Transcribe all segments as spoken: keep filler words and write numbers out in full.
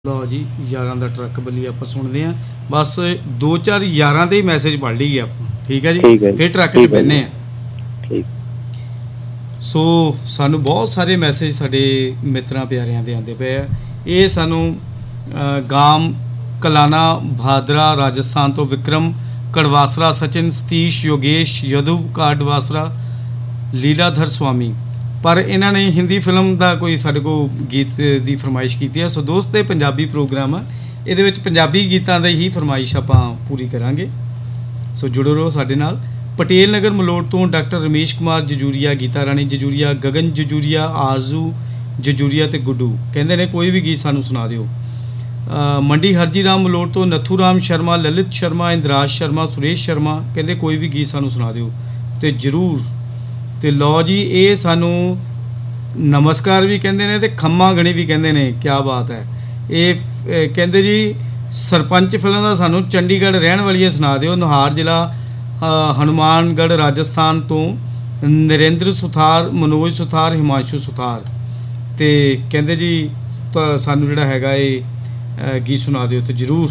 ਲਓ ਜੀ ਯਾਰਾਂ ਦਾ ਟਰੱਕ ਬੱਲੀ ਆਪਾਂ ਸੁਣਦੇ ਹਾਂ। ਬਸ ਦੋ ਚਾਰ ਯਾਰਾਂ ਦੇ ਹੀ ਮੈਸੇਜ ਪੜ੍ਹ ਲਈਏ ਆਪਾਂ, ਠੀਕ ਹੈ ਜੀ, ਫਿਰ ਟਰੱਕ 'ਚ ਬਹਿੰਦੇ ਹਾਂ। ਸੋ ਸਾਨੂੰ ਬਹੁਤ ਸਾਰੇ ਮੈਸੇਜ ਸਾਡੇ ਮਿੱਤਰਾਂ ਪਿਆਰਿਆਂ ਦੇ ਆਉਂਦੇ ਪਏ ਆ। ਇਹ ਸਾਨੂੰ ਗਾਮ ਕਲਾਨਾ ਭਾਦਰਾ ਰਾਜਸਥਾਨ ਤੋਂ ਵਿਕਰਮ ਕੜਵਾਸਰਾ, ਸਚਿਨ, ਸਤੀਸ਼, ਯੋਗੇਸ਼ ਯਦੂ ਕਾਡਵਾਸਰਾ, ਲੀਲਾਧਰ ਸਵਾਮੀ। ਪਰ ਇਹਨਾਂ ਨੇ ਹਿੰਦੀ ਫਿਲਮ ਦਾ ਕੋਈ ਸਾਡੇ ਕੋਲ ਗੀਤ ਦੀ ਫਰਮਾਇਸ਼ ਕੀਤੀ ਹੈ। ਸੋ ਦੋਸਤ ਇਹ ਪੰਜਾਬੀ ਪ੍ਰੋਗਰਾਮ ਆ, ਇਹਦੇ ਵਿੱਚ ਪੰਜਾਬੀ ਗੀਤਾਂ ਦੀ ਹੀ ਫਰਮਾਇਸ਼ ਆਪਾਂ ਪੂਰੀ ਕਰਾਂਗੇ। ਸੋ ਜੁੜੋ ਰਹੋ ਸਾਡੇ ਨਾਲ। ਪਟੇਲ ਨਗਰ ਮਲੋਟ ਤੋਂ ਡਾਕਟਰ ਰਮੇਸ਼ ਕੁਮਾਰ ਜਜੂਰੀਆ, ਗੀਤਾ ਰਾਣੀ ਜਜੂਰੀਆ, ਗਗਨ ਜਜੂਰੀਆ, ਆਰਜ਼ੂ ਜਜੂਰੀਆ ਅਤੇ ਗੁੱਡੂ ਕਹਿੰਦੇ ਨੇ ਕੋਈ ਵੀ ਗੀਤ ਸਾਨੂੰ ਸੁਣਾ ਦਿਓ। ਮੰਡੀ ਹਰਜੀ ਰਾਮ ਮਲੋਟ ਤੋਂ ਨੱਥੂ ਰਾਮ ਸ਼ਰਮਾ, ਲਲਿਤ ਸ਼ਰਮਾ, ਇੰਦਰਾਜ ਸ਼ਰਮਾ, ਸੁਰੇਸ਼ ਸ਼ਰਮਾ ਕਹਿੰਦੇ ਕੋਈ ਵੀ ਗੀਤ ਸਾਨੂੰ ਸੁਣਾ ਦਿਓ ਅਤੇ ਜ਼ਰੂਰ। ਅਤੇ ਲਓ ਜੀ ਇਹ ਸਾਨੂੰ ਨਮਸਕਾਰ ਵੀ ਕਹਿੰਦੇ ਨੇ ਅਤੇ ਖੰਮਾ ਗਣੀ ਵੀ ਕਹਿੰਦੇ ਨੇ, ਕਿਆ ਬਾਤ ਹੈ। ਇਹ ਕਹਿੰਦੇ ਜੀ ਸਰਪੰਚ ਫਿਲਮ ਦਾ ਸਾਨੂੰ ਚੰਡੀਗੜ੍ਹ ਰਹਿਣ ਵਾਲੀ ਸੁਣਾ ਦਿਓ। ਨੁਹਾਰ ਜ਼ਿਲ੍ਹਾ ਹਨੂੰਮਾਨਗੜ੍ਹ ਰਾਜਸਥਾਨ ਤੋਂ ਨਰਿੰਦਰ ਸੁਥਾਰ, ਮਨੋਜ ਸੁਥਾਰ, ਹਿਮਾਂਸ਼ੂ ਸੁਥਾਰ। ਅਤੇ ਕਹਿੰਦੇ ਜੀ ਸਾਨੂੰ ਜਿਹੜਾ ਹੈਗਾ ਇਹ ਗੀਤ ਸੁਣਾ ਦਿਓ ਅਤੇ ਜ਼ਰੂਰ।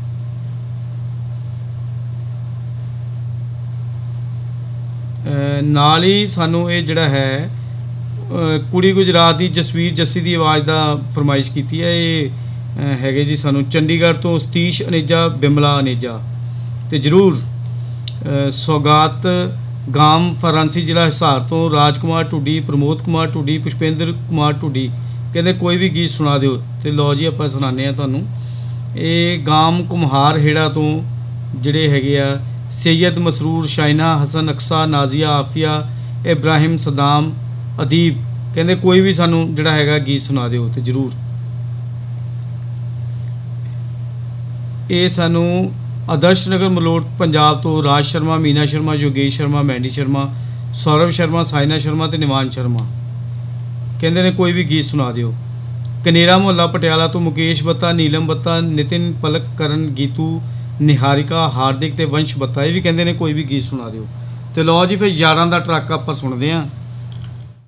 ਨਾਲ ਹੀ ਸਾਨੂੰ ਇਹ ਜਿਹੜਾ ਹੈ ਕੁੜੀ ਗੁਜਰਾਤ ਦੀ ਜਸਵੀਰ ਜੱਸੀ ਦੀ ਆਵਾਜ਼ ਦਾ ਫਰਮਾਇਸ਼ ਕੀਤੀ ਹੈ। ਇਹ ਹੈਗੇ ਜੀ ਸਾਨੂੰ ਚੰਡੀਗੜ੍ਹ ਤੋਂ ਸਤੀਸ਼ ਅਨੇਜਾ, ਬਿਮਲਾ ਅਨੇਜਾ। ਅਤੇ ਜ਼ਰੂਰ ਸੌਗਾਤ ਗਾਮ ਫਰਾਂਸੀ ਜ਼ਿਲ੍ਹਾ ਹਿਸਾਰ ਤੋਂ ਰਾਜ ਕੁਮਾਰ ਢੁੱਡੀ, ਪ੍ਰਮੋਦ ਕੁਮਾਰ ਢੁੱਡੀ, ਪੁਸ਼ਪਿੰਦਰ ਕੁਮਾਰ ਢੁੱਡੀ ਕਹਿੰਦੇ ਕੋਈ ਵੀ ਗੀਤ ਸੁਣਾ ਦਿਓ। ਅਤੇ ਲਓ ਜੀ ਆਪਾਂ ਸੁਣਾਉਂਦੇ ਹਾਂ ਤੁਹਾਨੂੰ। ਇਹ ਗਾਮ ਕੁਮਹਾਰ ਹੇੜਾ ਤੋਂ ਜਿਹੜੇ ਹੈਗੇ ਆ ਸੈਯਦ ਮਸਰੂਰ, ਸ਼ਾਇਨਾ ਹਸਨ, ਅਕਸਾ, ਨਾਜ਼ੀਆ, ਆਫੀਆ, ਇਬਰਾਹਿਮ, ਸਦਾਮ, ਅਦੀਬ ਕਹਿੰਦੇ ਕੋਈ ਵੀ ਸਾਨੂੰ ਜਿਹੜਾ ਹੈਗਾ ਗੀਤ ਸੁਣਾ ਦਿਓ ਅਤੇ ਜ਼ਰੂਰ। ਇਹ ਸਾਨੂੰ ਆਦਰਸ਼ ਨਗਰ ਮਲੋਟ ਪੰਜਾਬ ਤੋਂ ਰਾਜ ਸ਼ਰਮਾ, ਮੀਨਾ ਸ਼ਰਮਾ, ਯੋਗੇਸ਼ ਸ਼ਰਮਾ, ਮੈਂਡੀ ਸ਼ਰਮਾ, ਸੌਰਵ ਸ਼ਰਮਾ, ਸਾਇਨਾ ਸ਼ਰਮਾ ਅਤੇ ਨਿਵਾਨ ਸ਼ਰਮਾ ਕਹਿੰਦੇ ਨੇ ਕੋਈ ਵੀ ਗੀਤ ਸੁਣਾ ਦਿਓ। ਕਨੇਰਾ ਮੁਹੱਲਾ ਪਟਿਆਲਾ ਤੋਂ ਮੁਕੇਸ਼ ਬੱਤਾ, ਨੀਲਮ ਬੱਤਾ, ਨਿਤਿਨ, ਪਲਕ, ਕਰਨ, ਗੀਤੂ, ਨਿਹਾਰਿਕਾ, ਹਾਰਦਿਕ ਅਤੇ ਵੰਸ਼ ਬੱਤਾ ਇਹ ਵੀ ਕਹਿੰਦੇ ਨੇ ਕੋਈ ਵੀ ਗੀਤ ਸੁਣਾ ਦਿਓ। ਅਤੇ ਲਓ ਜੀ ਫਿਰ ਯਾਰਾਂ ਦਾ ਟਰੱਕ ਆਪਾਂ ਸੁਣਦੇ ਹਾਂ।